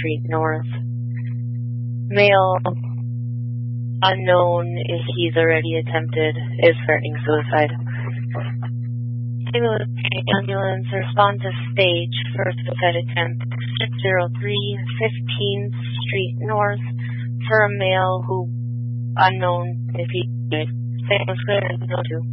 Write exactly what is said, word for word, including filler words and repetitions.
Street North. Male, unknown if he's already attempted, is threatening suicide. Ambulance response to stage for suicide attempt six oh three fifteenth Street North for a male who unknown if he is. Same was clear and no two.